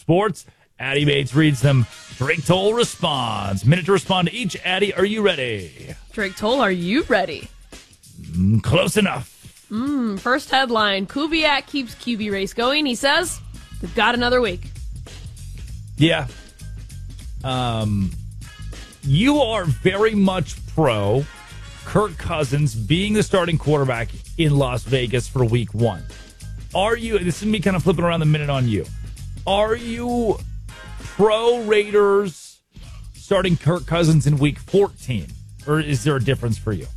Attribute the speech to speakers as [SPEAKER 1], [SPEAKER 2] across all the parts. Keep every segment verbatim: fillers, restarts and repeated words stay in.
[SPEAKER 1] Sports. Addy Bates reads them. Drake Toll responds. Minute to respond to each. Addy, are you ready?
[SPEAKER 2] Drake Toll, are you ready?
[SPEAKER 1] Mm, close enough.
[SPEAKER 2] Mm, first headline, Kubiak keeps Q B race going. He says, they've got another week.
[SPEAKER 1] Yeah. Um, you are very much pro Kirk Cousins being the starting quarterback in Las Vegas for week one. Are you, this is me kind of flipping around the minute on you. Are you pro Raiders starting Kirk Cousins in week fourteen? Or is there a difference for you?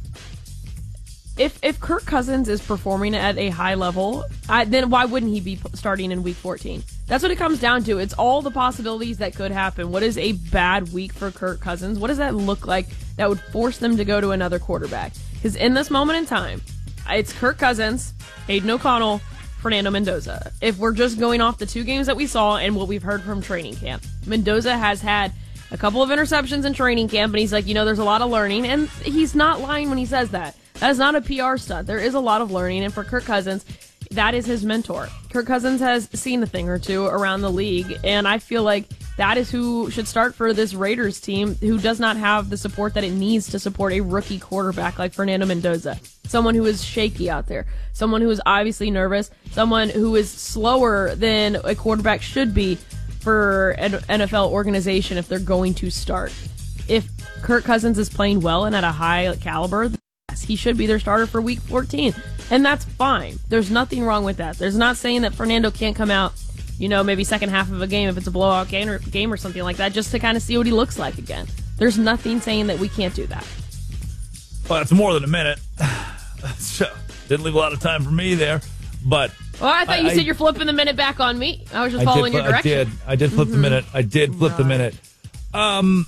[SPEAKER 2] If if Kirk Cousins is performing at a high level, I, then why wouldn't he be starting in week fourteen? That's what it comes down to. It's all the possibilities that could happen. What is a bad week for Kirk Cousins? What does that look like that would force them to go to another quarterback? Because in this moment in time, it's Kirk Cousins, Aiden O'Connell, Fernando Mendoza. If we're just going off the two games that we saw and what we've heard from training camp, Mendoza has had a couple of interceptions in training camp, and he's like, you know, there's a lot of learning, and he's not lying when he says that. That is not a P R stunt. There is a lot of learning, and for Kirk Cousins, that is his mentor. Kirk Cousins has seen a thing or two around the league, and I feel like that is who should start for this Raiders team, who does not have the support that it needs to support a rookie quarterback like Fernando Mendoza. Someone who is shaky out there. Someone who is obviously nervous. Someone who is slower than a quarterback should be for an N F L organization if they're going to start. If Kirk Cousins is playing well and at a high caliber, yes, he should be their starter for week fourteen. And that's fine. There's nothing wrong with that. There's not saying that Fernando can't come out, you know, maybe second half of a game if it's a blowout game or, game or something like that, just to kind of see what he looks like again. There's nothing saying that we can't do that.
[SPEAKER 1] Well, that's more than a minute. So, didn't leave a lot of time for me there, but...
[SPEAKER 2] Well, I thought
[SPEAKER 1] I,
[SPEAKER 2] you said
[SPEAKER 1] I,
[SPEAKER 2] you're flipping the minute back on me. I was just
[SPEAKER 1] I
[SPEAKER 2] following
[SPEAKER 1] did,
[SPEAKER 2] your direction.
[SPEAKER 1] I did. I did flip mm-hmm. the minute. I did flip
[SPEAKER 2] God.
[SPEAKER 1] the minute. Um...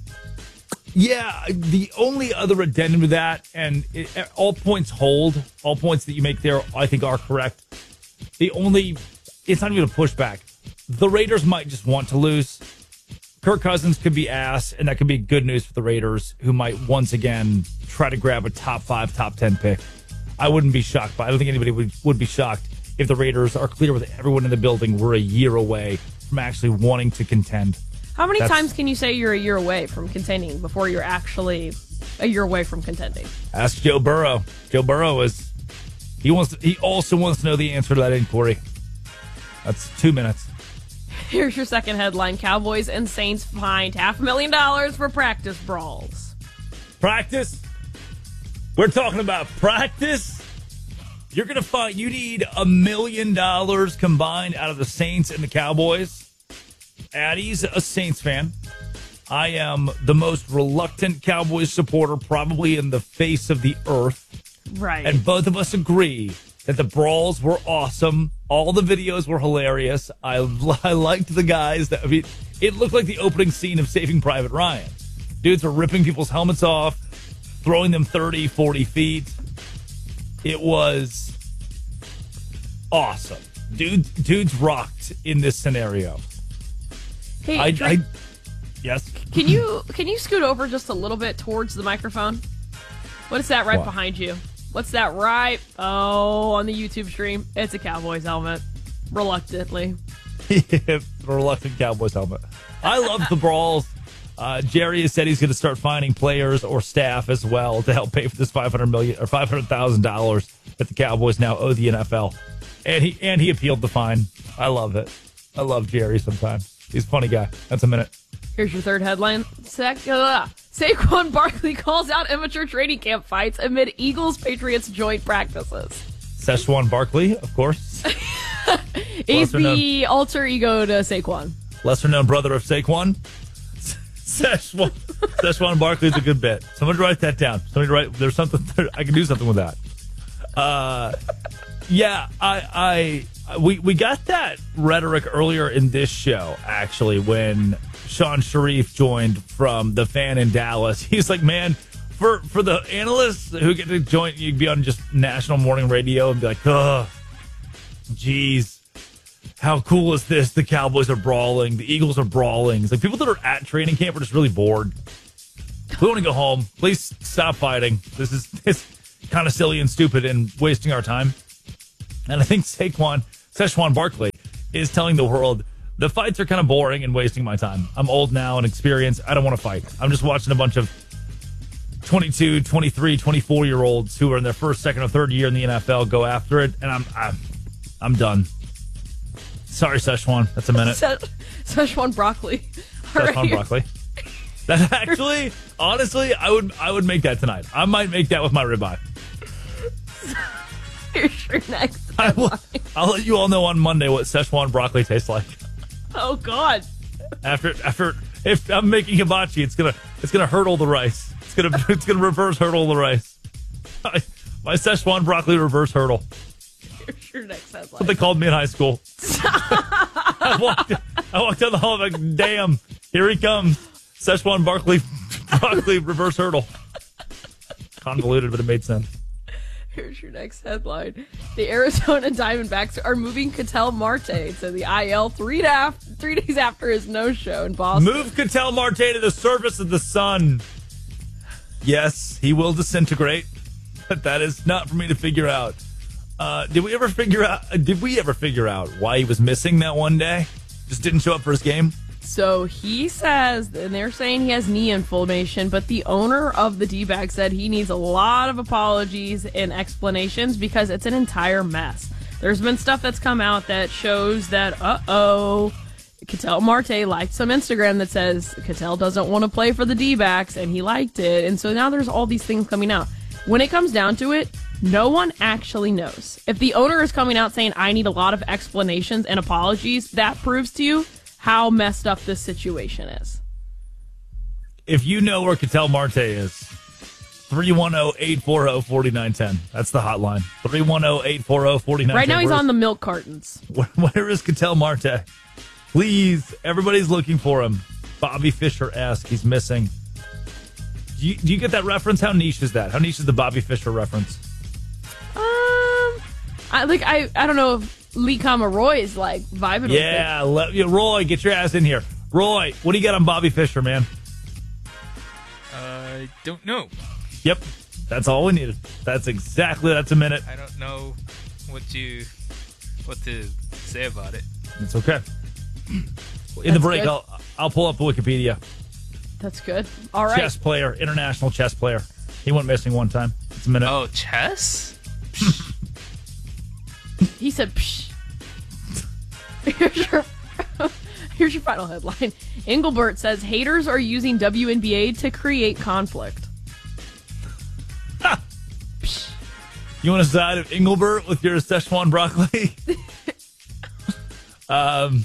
[SPEAKER 1] Yeah, the only other addendum to that, and it, all points hold, all points that you make there, I think, are correct. The only, it's not even a pushback. The Raiders might just want to lose. Kirk Cousins could be ass, and that could be good news for the Raiders, who might once again try to grab a top five, top ten pick. I wouldn't be shocked, but I don't think anybody would, would be shocked if the Raiders are clear with everyone in the building. We're a year away from actually wanting to contend.
[SPEAKER 2] How many
[SPEAKER 1] That's,
[SPEAKER 2] times can you say you're a year away from contending before you're actually a year away from contending?
[SPEAKER 1] Ask Joe Burrow. Joe Burrow is he wants. To, he also wants to know the answer to that inquiry. That's two minutes.
[SPEAKER 2] Here's your second headline: Cowboys and Saints fined half a million dollars for practice brawls.
[SPEAKER 1] Practice? We're talking about practice. You're gonna find you need a million dollars combined out of the Saints and the Cowboys. Addy's a Saints fan. I am the most reluctant Cowboys supporter probably in the face of the earth.
[SPEAKER 2] Right.
[SPEAKER 1] And both of us agree that the brawls were awesome. All the videos were hilarious. I, I liked the guys. That I mean, it looked like the opening scene of Saving Private Ryan. Dudes are ripping people's helmets off, throwing them thirty, forty feet. It was awesome. Dude, dudes rocked in this scenario.
[SPEAKER 2] Hey,
[SPEAKER 1] I,
[SPEAKER 2] Drake,
[SPEAKER 1] I, yes.
[SPEAKER 2] Can you can you scoot over just a little bit towards the microphone? What is that right
[SPEAKER 1] What?
[SPEAKER 2] behind you? What's that right? Oh, on the YouTube stream, it's a Cowboys helmet. Reluctantly.
[SPEAKER 1] The reluctant Cowboys helmet. I love the brawls. Uh, Jerry has said he's going to start finding players or staff as well to help pay for this five hundred million or five hundred thousand dollars that the Cowboys now owe the N F L. And he and he appealed the fine. I love it. I love Jerry sometimes. He's a funny guy. That's a minute.
[SPEAKER 2] Here's your third headline. Sec- uh, Saquon Barkley calls out immature training camp fights amid Eagles-Patriots joint practices.
[SPEAKER 1] Szechuan Barkley, of course.
[SPEAKER 2] He's
[SPEAKER 1] Lesser
[SPEAKER 2] the
[SPEAKER 1] known,
[SPEAKER 2] alter ego to Saquon.
[SPEAKER 1] lesser known brother of Saquon. Szechuan, Szechuan Barkley is a good bit. Somebody write that down. Somebody write. There's something. I can do something with that. Uh, yeah, I, I, we, we got that rhetoric earlier in this show. Actually, when Sean Sharif joined from the fan in Dallas, he's like, man, for for the analysts who get to join, you'd be on just national morning radio and be like, oh, geez, how cool is this? The Cowboys are brawling, the Eagles are brawling. It's like people that are at training camp are just really bored. We want to go home. Please stop fighting. This is this. kind of silly and stupid and wasting our time. And I think Saquon, Szechuan Barkley is telling the world, The fights are kind of boring and wasting my time. I'm old now and experienced. I don't want to fight. I'm just watching a bunch of twenty-two, twenty-three, twenty-four-year-olds who are in their first, second, or third year in the N F L go after it, and I'm I'm, I'm done. Sorry, Szechuan. That's a minute.
[SPEAKER 2] Se- Szechuan broccoli. All
[SPEAKER 1] Szechuan
[SPEAKER 2] right.
[SPEAKER 1] broccoli. That actually, honestly, I would I would make that tonight. I might make that with my ribeye.
[SPEAKER 2] Here's your next
[SPEAKER 1] I will,
[SPEAKER 2] headline.
[SPEAKER 1] I'll let you all know on Monday what Szechuan broccoli tastes like.
[SPEAKER 2] Oh, God.
[SPEAKER 1] After after if I'm making hibachi, it's gonna it's gonna hurdle the rice. It's gonna it's gonna reverse hurdle the rice. My, my Szechuan broccoli reverse hurdle.
[SPEAKER 2] Here's your next headline.
[SPEAKER 1] What they called me in high school. I walked I walked down the hall like, damn, here he comes. Szechuan broccoli broccoli reverse hurdle. Convoluted, but it made sense.
[SPEAKER 2] Here's your next headline. The Arizona Diamondbacks are moving Ketel Marte to the I L three, to af- three days after his no-show in Boston.
[SPEAKER 1] Move Ketel Marte to the surface of the sun. Yes, he will disintegrate, but that is not for me to figure out. Uh, did we ever figure out? Uh, did we ever figure out why he was missing that one day? Just didn't show up for his game.
[SPEAKER 2] So he says, and they're saying he has knee inflammation, but the owner of the D-backs said he needs a lot of apologies and explanations because it's an entire mess. There's been stuff that's come out that shows that, uh-oh, Ketel Marte liked some Instagram that says Ketel doesn't want to play for the D-backs, and he liked it. And so now there's all these things coming out. When it comes down to it, no one actually knows. If the owner is coming out saying, I need a lot of explanations and apologies, that proves to you how messed up this situation is.
[SPEAKER 1] If you know where Ketel Marte is, three one zero, eight four zero, four nine one zero. That's the hotline. three one zero, eight four zero, four nine one zero.
[SPEAKER 2] Right now he's
[SPEAKER 1] Where's,
[SPEAKER 2] on the milk cartons.
[SPEAKER 1] where, where is Ketel Marte? Please, everybody's looking for him. Bobby Fischer-esque. He's missing. Do you, do you get that reference? How niche is that? How niche is the Bobby Fischer reference?
[SPEAKER 2] Um, I like I I don't know if Lee Roy is like vibing
[SPEAKER 1] Yeah, let, yeah, Roy, get your ass in here. Roy, what do you got on Bobby Fischer, man?
[SPEAKER 3] I don't know.
[SPEAKER 1] Yep, that's all we needed. That's exactly, that's a minute.
[SPEAKER 3] I don't know what you what to say about it.
[SPEAKER 1] It's okay. In
[SPEAKER 2] That's
[SPEAKER 1] the break,
[SPEAKER 2] good.
[SPEAKER 1] I'll, I'll pull up Wikipedia.
[SPEAKER 2] with it. That's good. All right.
[SPEAKER 1] Chess player, international chess player. He went missing one time. It's a minute.
[SPEAKER 3] Oh, chess?
[SPEAKER 2] He said, Psh. Here's your, here's your final headline. Engelbert says haters are using W N B A to create conflict. Psh.
[SPEAKER 1] You want to side of Engelbert with your Szechuan broccoli? um,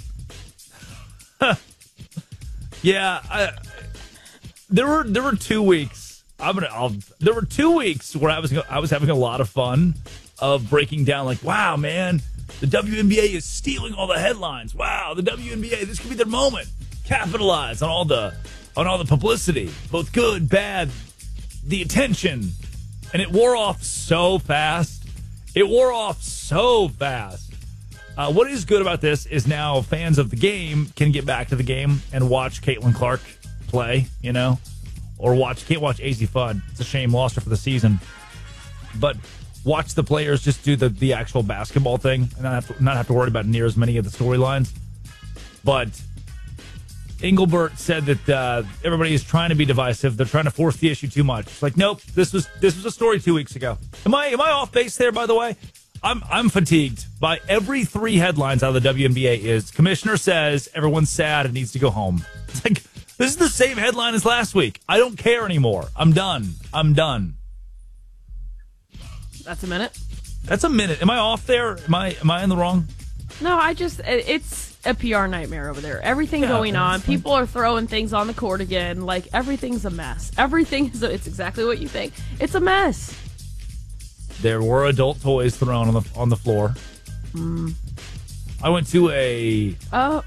[SPEAKER 1] yeah, I, there were there were two weeks. I'm gonna. I'll, there were two weeks where I was I was having a lot of fun of breaking down. Like, wow, man, the W N B A is stealing all the headlines. Wow, the W N B A. This could be their moment. Capitalize on all the on all the publicity, both good, bad, the attention. And it wore off so fast. It wore off so fast. Uh, what is good about this is now fans of the game can get back to the game and watch Caitlin Clark play, you know, or watch, can't watch A Z Fudd. It's a shame, lost her for the season. But watch the players just do the, the actual basketball thing and not have, to, not have to worry about near as many of the storylines. But Engelbert said that uh, everybody is trying to be divisive. They're trying to force the issue too much. It's like, nope, this was this was a story two weeks ago. Am I am I off base there? By the way, I'm I'm fatigued by every three headlines out of the W N B A. Is commissioner says everyone's sad and needs to go home. It's like this is the same headline as last week. I don't care anymore. I'm done. I'm done.
[SPEAKER 2] That's a minute.
[SPEAKER 1] That's a minute. Am I off there? Am I am I in the wrong?
[SPEAKER 2] No, I just, it's a P R nightmare over there. Everything
[SPEAKER 1] Yeah,
[SPEAKER 2] going on.
[SPEAKER 1] that's fine.
[SPEAKER 2] People are throwing things on the court again. Like, everything's a mess. Everything is, a, it's exactly what you think. It's a mess.
[SPEAKER 1] There were adult toys thrown on the on the floor.
[SPEAKER 2] Mm.
[SPEAKER 1] I went to a
[SPEAKER 2] Oh,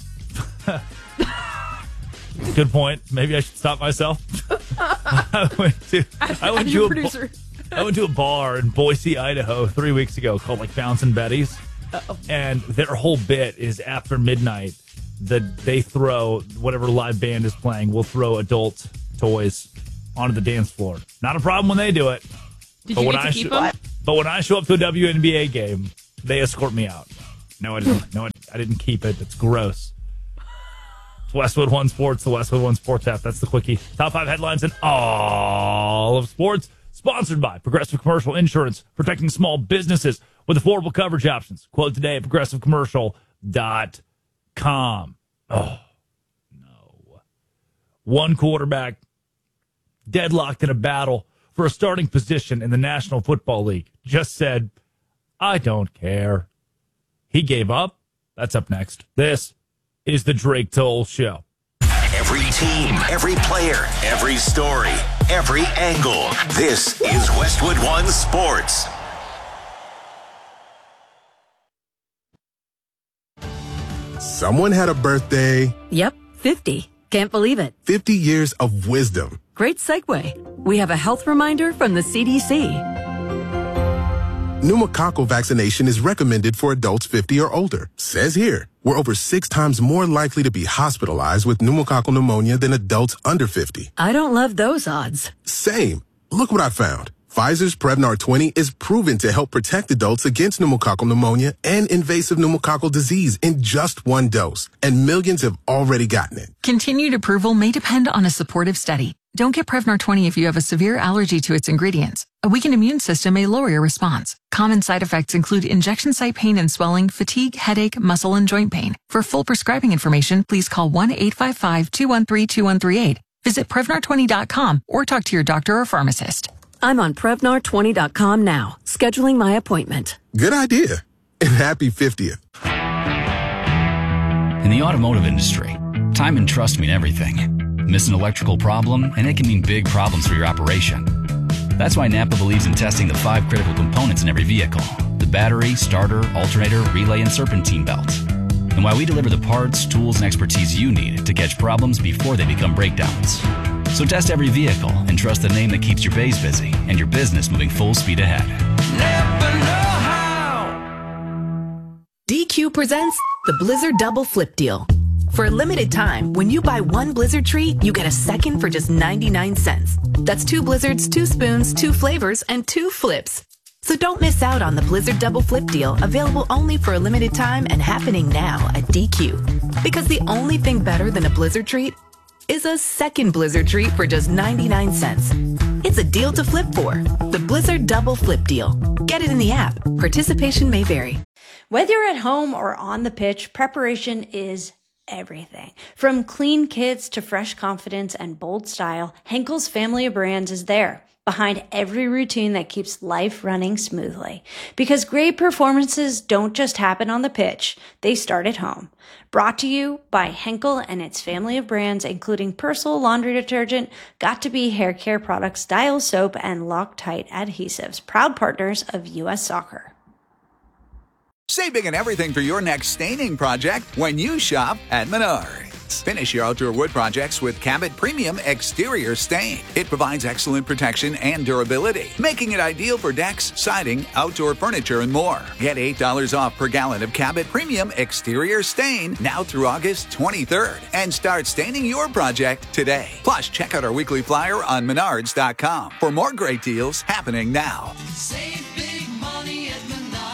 [SPEAKER 1] good point. Maybe I should stop myself. I went to I went
[SPEAKER 2] as
[SPEAKER 1] to
[SPEAKER 2] your
[SPEAKER 1] a,
[SPEAKER 2] producer.
[SPEAKER 1] I went to a bar in Boise, Idaho, three weeks ago called like Bouncin' Betty's,
[SPEAKER 2] Uh-oh.
[SPEAKER 1] and their whole bit is after midnight that they throw whatever live band is playing. Will throw adult toys onto the dance floor. Not a problem when they do it.
[SPEAKER 2] Did
[SPEAKER 1] But
[SPEAKER 2] you
[SPEAKER 1] when
[SPEAKER 2] get to
[SPEAKER 1] I
[SPEAKER 2] keep
[SPEAKER 1] sh-
[SPEAKER 2] them?
[SPEAKER 1] But when I show up to a W N B A game, they escort me out. No, I didn't. No, I didn't keep it. It's gross. It's Westwood One Sports, the Westwood One Sports app. That's the quickie. Top five headlines in all of sports. Sponsored by Progressive Commercial Insurance, protecting small businesses with affordable coverage options. Quote today at progressive commercial dot com. Oh, no. One quarterback deadlocked in a battle for a starting position in the National Football League just said, I don't care. He gave up. That's up next. This is the Drake Toll Show.
[SPEAKER 4] Every team, every player, every story, every angle. This is Westwood One Sports.
[SPEAKER 5] Someone had a birthday.
[SPEAKER 6] Yep, fifty. Can't believe it.
[SPEAKER 5] fifty years of wisdom.
[SPEAKER 6] Great segue. We have a health reminder from the C D C.
[SPEAKER 5] Pneumococcal vaccination is recommended for adults fifty or older. Says here, we're over six times more likely to be hospitalized with pneumococcal pneumonia than adults under fifty.
[SPEAKER 6] I don't love those odds.
[SPEAKER 5] Same. Look what I found. Pfizer's Prevnar twenty is proven to help protect adults against pneumococcal pneumonia and invasive pneumococcal disease in just one dose. And millions have already gotten it.
[SPEAKER 7] Continued approval may depend on a supportive study. Don't get Prevnar twenty if you have a severe allergy to its ingredients. A weakened immune system may lower your response. Common side effects include injection site pain and swelling, fatigue, headache, muscle, and joint pain. For full prescribing information, please call one eight five five, two one three, two one three eight. Visit Prevnar twenty dot com or talk to your doctor or pharmacist.
[SPEAKER 6] I'm on Prevnar twenty dot com now, scheduling my appointment.
[SPEAKER 5] Good idea. And happy fiftieth.
[SPEAKER 8] In the automotive industry, time and trust mean everything. Miss an electrical problem, and it can mean big problems for your operation. That's why Napa believes in testing the five critical components in every vehicle: the battery, starter, alternator, relay, and serpentine belt. And why we deliver the parts, tools, and expertise you need to catch problems before they become breakdowns. So test every vehicle and trust the name that keeps your bays busy and your business moving full speed ahead.
[SPEAKER 9] Napa know-how.
[SPEAKER 10] D Q presents the Blizzard Double Flip Deal. For a limited time, when you buy one Blizzard treat, you get a second for just ninety-nine cents. That's two Blizzards, two spoons, two flavors, and two flips. So don't miss out on the Blizzard Double Flip Deal, available only for a limited time and happening now at D Q. Because the only thing better than a Blizzard treat is a second Blizzard treat for just ninety-nine cents. It's a deal to flip for. The Blizzard Double Flip Deal. Get it in the app. Participation may vary.
[SPEAKER 11] Whether you're at home or on the pitch, preparation is everything. From clean kits to fresh confidence and bold style, Henkel's family of brands is there, behind every routine that keeps life running smoothly. Because great performances don't just happen on the pitch, they start at home. Brought to you by Henkel and its family of brands, including Persil laundry detergent, Got2b hair care products, Dial soap, and Loctite adhesives, proud partners of U S Soccer.
[SPEAKER 12] Save big on everything for your next staining project when you shop at Menards. Finish your outdoor wood projects with Cabot Premium Exterior Stain. It provides excellent protection and durability, making it ideal for decks, siding, outdoor furniture, and more. Get eight dollars off per gallon of Cabot Premium Exterior Stain now through August twenty-third and start staining your project today. Plus, check out our weekly flyer on menards dot com for more great deals happening now.
[SPEAKER 9] Save big money at Menards.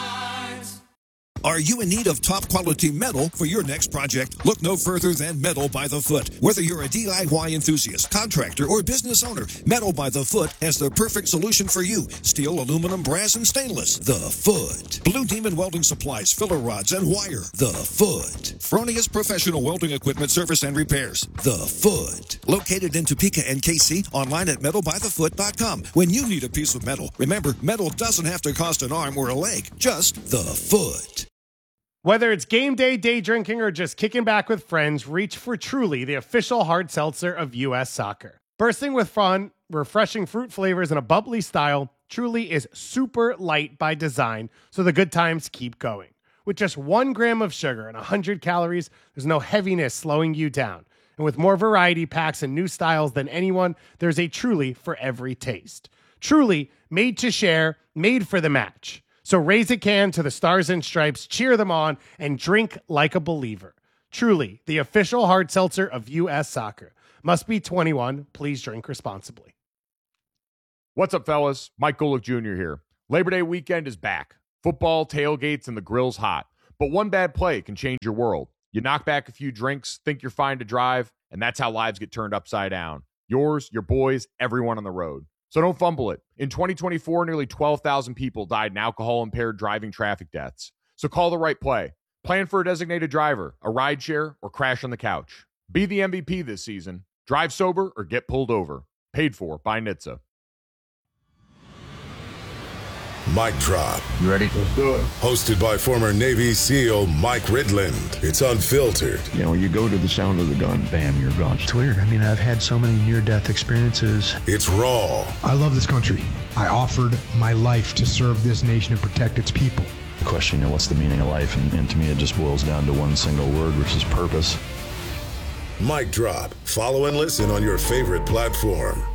[SPEAKER 13] Are you in need of top quality metal for your next project? Look no further than Metal by the Foot. Whether you're a D I Y enthusiast, contractor, or business owner, Metal by the Foot has the perfect solution for you. Steel, aluminum, brass, and stainless. The Foot. Blue Demon Welding Supplies, filler rods, and wire. The Foot. Fronius Professional Welding Equipment Service and Repairs. The Foot. Located in Topeka and K C, online at metal by the foot dot com. When you need a piece of metal, remember, metal doesn't have to cost an arm or a leg, just the Foot.
[SPEAKER 14] Whether it's game day, day drinking, or just kicking back with friends, reach for Truly, the official hard seltzer of U S Soccer. Bursting with fun, refreshing fruit flavors, and a bubbly style, Truly is super light by design, so the good times keep going. With just one gram of sugar and one hundred calories, there's no heaviness slowing you down. And with more variety packs and new styles than anyone, there's a Truly for every taste. Truly, made to share, made for the match. So raise a can to the Stars and Stripes, cheer them on, and drink like a believer. Truly, the official hard seltzer of U S Soccer. Must be twenty-one. Please drink responsibly.
[SPEAKER 15] What's up, fellas? Mike Golick Junior here. Labor Day weekend is back. Football, tailgates, and the grill's hot. But one bad play can change your world. You knock back a few drinks, think you're fine to drive, and that's how lives get turned upside down. Yours, your boys, everyone on the road. So don't fumble it. In twenty twenty-four, nearly twelve thousand people died in alcohol-impaired driving traffic deaths. So call the right play. Plan for a designated driver, a rideshare, or crash on the couch. Be the M V P this season. Drive sober or get pulled over. Paid for by N H T S A.
[SPEAKER 16] Mic Drop.
[SPEAKER 17] You ready?
[SPEAKER 16] Let's do it. Hosted by former Navy SEAL Mike Ridland. It's unfiltered.
[SPEAKER 17] You know, you go to the sound of the gun, bam, you're gone.
[SPEAKER 18] It's weird. I mean, I've had so many near-death experiences.
[SPEAKER 16] It's raw.
[SPEAKER 18] I love this country. I offered my life to serve this nation and protect its people.
[SPEAKER 17] The question, you know, what's the meaning of life? And, and to me, it just boils down to one single word, which is purpose.
[SPEAKER 16] Mic Drop. Follow and listen on your favorite platform.